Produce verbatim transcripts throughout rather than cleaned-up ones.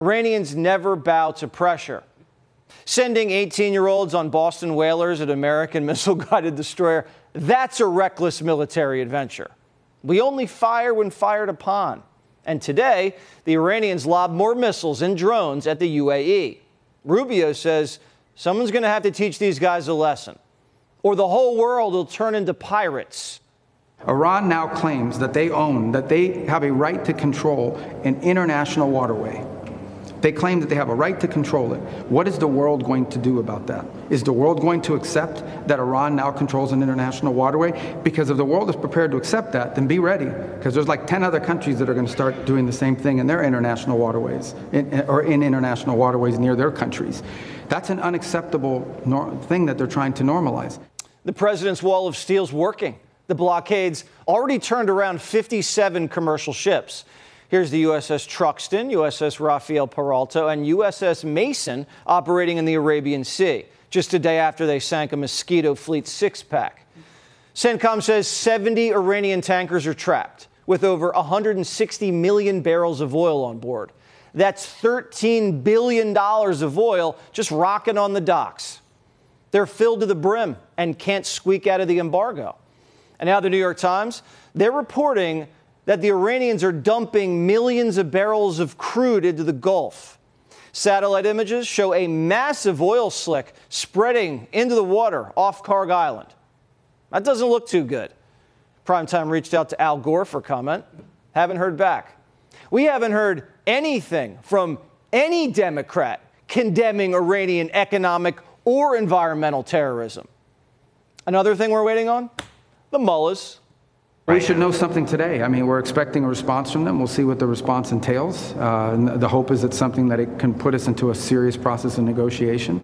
Iranians never bow to pressure. Sending eighteen-year-olds on Boston whalers at American missile-guided destroyer, that's a reckless military adventure. We only fire when fired upon. And today, the Iranians lob more missiles and drones at the U A E. Rubio says someone's going to have to teach these guys a lesson, or the whole world will turn into pirates. Iran now claims that they own, that they have a right to control an international waterway. They claim that they have a right to control it. What is the world going to do about that? Is the world going to accept that Iran now controls an international waterway? Because if the world is prepared to accept that, then be ready, because there's like ten other countries that are going to start doing the same thing in their international waterways, in, or in international waterways near their countries. That's an unacceptable nor- thing that they're trying to normalize. The president's wall of steel's working. The blockades already turned around fifty-seven commercial ships. Here's the U S S Truxtun, U S S Rafael Peralta, and U S S Mason operating in the Arabian Sea, just a day after they sank a Mosquito Fleet six-pack. CENTCOM says seventy Iranian tankers are trapped, with over one hundred sixty million barrels of oil on board. That's thirteen billion dollars of oil just rocking on the docks. They're filled to the brim and can't squeak out of the embargo. And now the New York Times, they're reporting that the Iranians are dumping millions of barrels of crude into the Gulf. Satellite images show a massive oil slick spreading into the water off Karg Island. That doesn't look too good. Primetime reached out to Al Gore for comment. Haven't heard back. We haven't heard anything from any Democrat condemning Iranian economic or environmental terrorism. Another thing we're waiting on? The mullahs. We should know something today. I mean, we're expecting a response from them. We'll see what the response entails. Uh, and the hope is it's something that it can put us into a serious process of negotiation.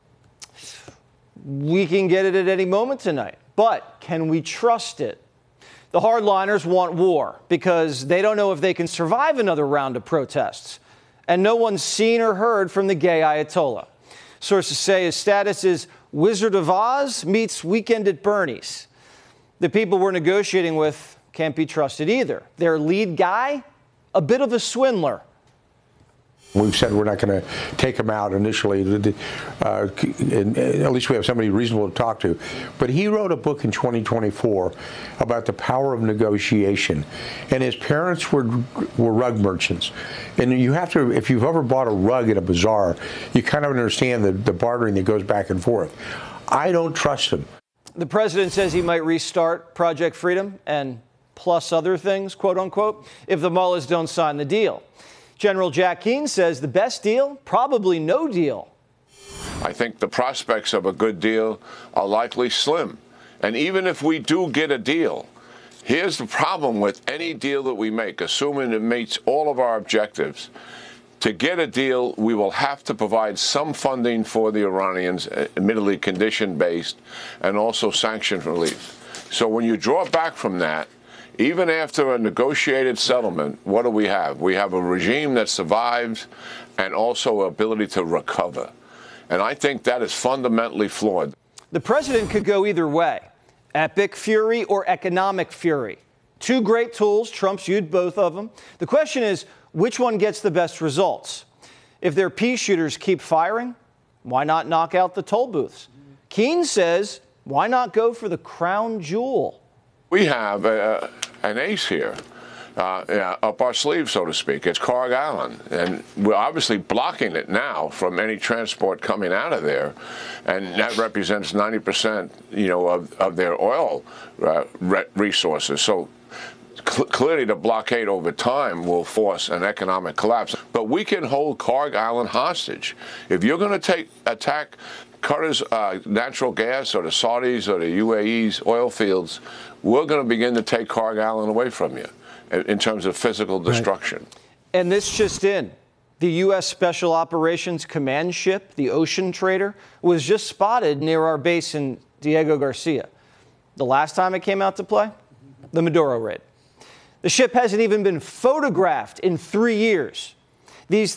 We can get it at any moment tonight, but can we trust it? The hardliners want war because they don't know if they can survive another round of protests. And no one's seen or heard from the gay Ayatollah. Sources say his status is Wizard of Oz meets Weekend at Bernie's. The people we're negotiating with can't be trusted either. Their lead guy, a bit of a swindler. We've said we're not going to take him out initially. Uh, and at least we have somebody reasonable to talk to. But he wrote a book in twenty twenty-four about the power of negotiation. And his parents were were rug merchants. And you have to, if you've ever bought a rug at a bazaar, you kind of understand the, the bartering that goes back and forth. I don't trust him. The president says he might restart Project Freedom and plus other things, quote unquote, if the mullahs don't sign the deal. General Jack Keane says the best deal, probably no deal. I think the prospects of a good deal are likely slim. And even if we do get a deal, here's the problem with any deal that we make, assuming it meets all of our objectives. To get a deal, we will have to provide some funding for the Iranians, admittedly condition-based, and also sanction relief. So when you draw back from that, even after a negotiated settlement, what do we have? We have a regime that survives and also ability to recover. And I think that is fundamentally flawed. The president could go either way, epic fury or economic fury. Two great tools. Trump's used both of them. The question is, which one gets the best results? If their pea shooters keep firing, why not knock out the toll booths? Keane says, why not go for the crown jewel? We have a, an ace here uh, yeah, up our sleeve, so to speak. It's Karg Island, and we're obviously blocking it now from any transport coming out of there, and that represents ninety percent, you know, of, of their oil uh, resources. So cl- clearly, the blockade over time will force an economic collapse. But we can hold Karg Island hostage. If you're going to take attack Qatar's uh, natural gas or the Saudis or the U A E's oil fields, we're going to begin to take Karg Island away from you in, in terms of physical destruction. Right. And this just in. The U S Special Operations Command ship, the Ocean Trader, was just spotted near our base in Diego Garcia. The last time it came out to play, the Maduro raid. The ship hasn't even been photographed in three years. These